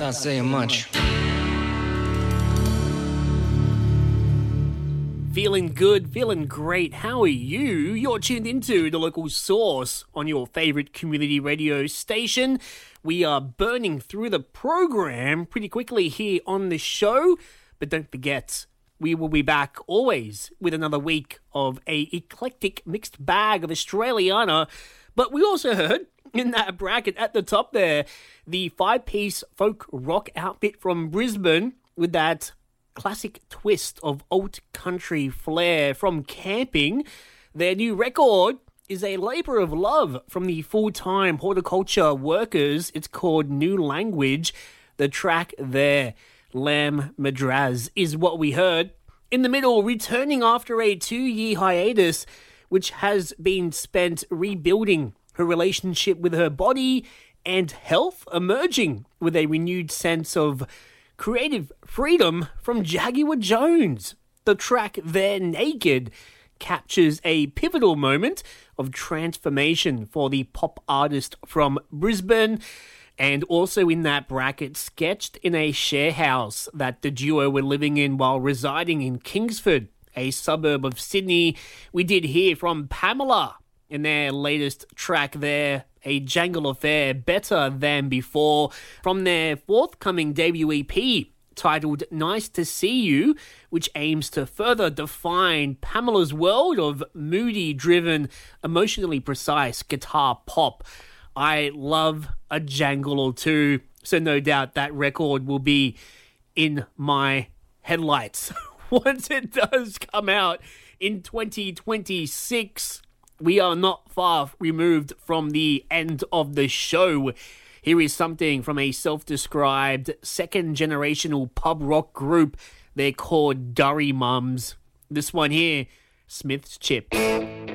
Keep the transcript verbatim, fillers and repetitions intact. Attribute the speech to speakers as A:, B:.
A: not saying much.
B: Feeling good, feeling great. How are you? You're tuned into The Local Source on your favorite community radio station. We are burning through the program pretty quickly here on the show, but don't forget, we will be back always with another week of a eclectic mixed bag of Australiana. But we also heard in that bracket at the top there, the five-piece folk rock outfit from Brisbane with that classic twist of alt country flair from Camping. Their new record is a labour of love from the full-time horticulture workers. It's called New Language. The track there, Lamb Madraz, is what we heard. In the middle, returning after a two-year hiatus, which has been spent rebuilding her relationship with her body and health, emerging with a renewed sense of creative freedom from Jaguar Jones. The track there, Naked, captures a pivotal moment of transformation for the pop artist from Brisbane. And also in that bracket, sketched in a share house that the duo were living in while residing in Kingsford, a suburb of Sydney. We did hear from Pamela in their latest track there, A Jangle Affair, Better Than Before, from their forthcoming debut E P titled Nice to See You, which aims to further define Pamela's world of moody-driven, emotionally precise guitar pop. I love a jangle or two, so no doubt that record will be in my headlights once it does come out in twenty twenty-six. We are not far removed from the end of the show. Here is something from a self-described second-generational pub rock group. They're called Durry Mums. This one here, Smith's Chip.